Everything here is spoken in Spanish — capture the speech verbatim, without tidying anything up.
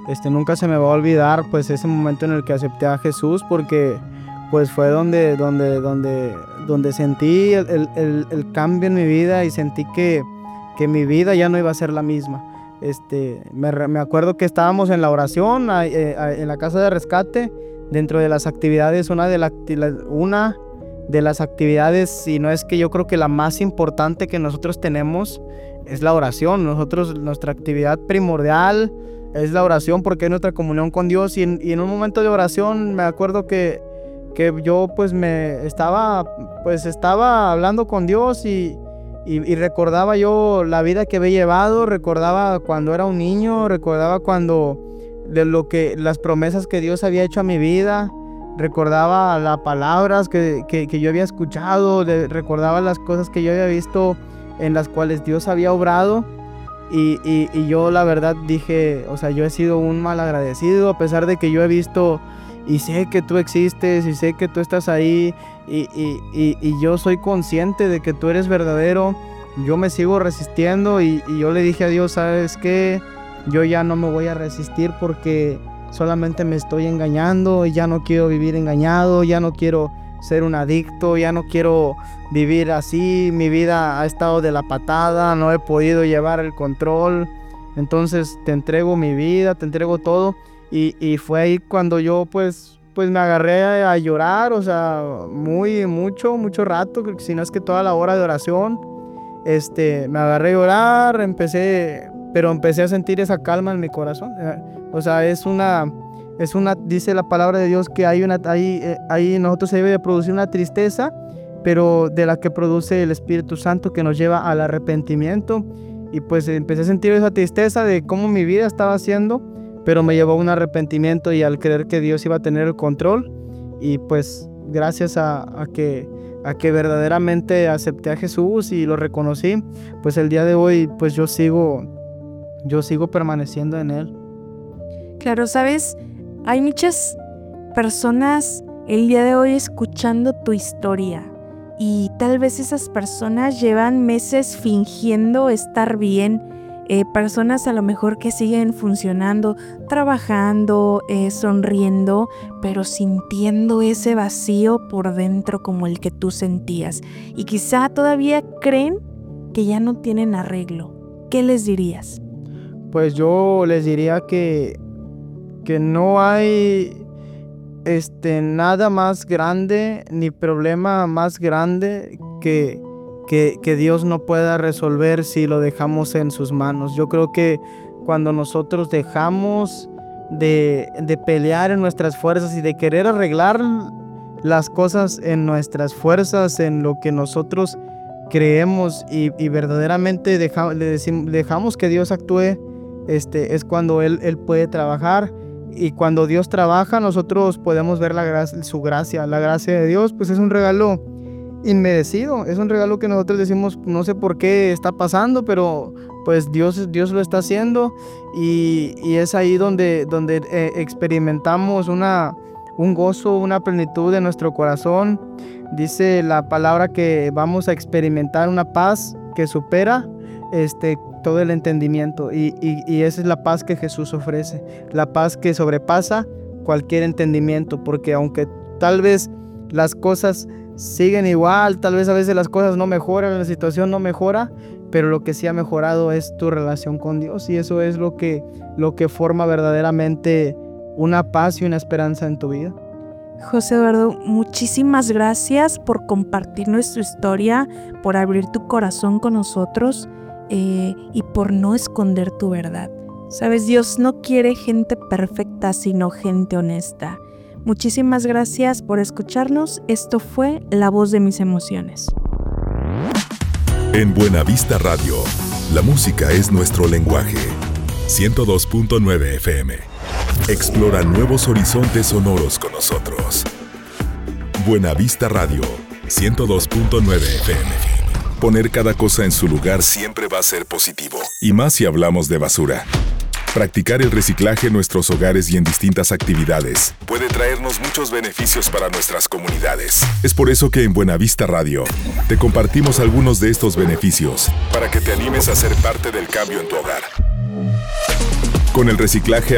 este, nunca se me va a olvidar pues ese momento en el que acepté a Jesús, porque pues fue donde, donde, donde, donde sentí el, el, el, el cambio en mi vida y sentí que, que mi vida ya no iba a ser la misma. Este, me, me acuerdo que estábamos en la oración eh, en la casa de rescate. Dentro de las actividades, una de, la, una de las actividades, si no es que yo creo que la más importante que nosotros tenemos, es la oración. Nosotros, nuestra actividad primordial es la oración, porque es nuestra comunión con Dios. Y en, y en un momento de oración me acuerdo que, que yo pues me estaba, pues estaba hablando con Dios y, y, y recordaba yo la vida que había llevado, recordaba cuando era un niño, recordaba cuando de lo que, las promesas que Dios había hecho a mi vida, recordaba las palabras que, que, que yo había escuchado, de, recordaba las cosas que yo había visto en las cuales Dios había obrado. Y, y, y yo la verdad dije, o sea, yo he sido un mal agradecido, a pesar de que yo he visto y sé que tú existes y sé que tú estás ahí y, y, y, y yo soy consciente de que tú eres verdadero. Yo me sigo resistiendo y, y yo le dije a Dios, ¿sabes qué? Yo ya no me voy a resistir porque solamente me estoy engañando y ya no quiero vivir engañado, ya no quiero ser un adicto, ya no quiero vivir así, mi vida ha estado de la patada, no he podido llevar el control, entonces te entrego mi vida, te entrego todo. Y, y fue ahí cuando yo pues, pues me agarré a, a llorar, o sea, muy, mucho, mucho rato, si no es que toda la hora de oración, este, me agarré a llorar, empecé, pero empecé a sentir esa calma en mi corazón, o sea, es una... Es una, dice la palabra de Dios que hay una, ahí, ahí nosotros se debe de producir una tristeza, pero de la que produce el Espíritu Santo que nos lleva al arrepentimiento. Y pues empecé a sentir esa tristeza de cómo mi vida estaba siendo, pero me llevó a un arrepentimiento y al creer que Dios iba a tener el control. Y pues gracias a, a, que, a que verdaderamente acepté a Jesús y lo reconocí, pues el día de hoy pues yo sigo, yo sigo permaneciendo en Él. Claro, ¿sabes? Hay muchas personas el día de hoy escuchando tu historia y tal vez esas personas llevan meses fingiendo estar bien, eh, personas a lo mejor que siguen funcionando, trabajando, eh, sonriendo, pero sintiendo ese vacío por dentro como el que tú sentías y quizá todavía creen que ya no tienen arreglo. ¿Qué les dirías? Pues yo les diría que que no hay este, nada más grande ni problema más grande que, que, que Dios no pueda resolver si lo dejamos en sus manos. Yo creo que cuando nosotros dejamos de, de pelear en nuestras fuerzas y de querer arreglar las cosas en nuestras fuerzas, en lo que nosotros creemos y, y verdaderamente deja, le decimos, dejamos que Dios actúe, este, es cuando Él, Él puede trabajar. Y cuando Dios trabaja, nosotros podemos ver la gracia, su gracia. La gracia de Dios, pues es un regalo inmerecido. Es un regalo que nosotros decimos, no sé por qué está pasando, pero pues Dios, Dios lo está haciendo. Y, y es ahí donde, donde eh, experimentamos una, un gozo, una plenitud en nuestro corazón. Dice la palabra que vamos a experimentar una paz que supera este todo el entendimiento y, y, y esa es la paz que Jesús ofrece, la paz que sobrepasa cualquier entendimiento, porque aunque tal vez las cosas siguen igual, tal vez a veces las cosas no mejoran, la situación no mejora, pero lo que sí ha mejorado es tu relación con Dios y eso es lo que, lo que forma verdaderamente una paz y una esperanza en tu vida. José Eduardo, muchísimas gracias por compartir nuestra historia, por abrir tu corazón con nosotros. Eh, y por no esconder tu verdad. Sabes, Dios no quiere gente perfecta, sino gente honesta. Muchísimas gracias por escucharnos. Esto fue La Voz de Mis Emociones. En Buenavista Radio, la música es nuestro lenguaje. ciento dos punto nueve F M. Explora nuevos horizontes sonoros con nosotros. Buenavista Radio, ciento dos punto nueve F M. Poner cada cosa en su lugar siempre va a ser positivo. Y más si hablamos de basura. Practicar el reciclaje en nuestros hogares y en distintas actividades puede traernos muchos beneficios para nuestras comunidades. Es por eso que en Buenavista Radio te compartimos algunos de estos beneficios para que te animes a ser parte del cambio en tu hogar. Con el reciclaje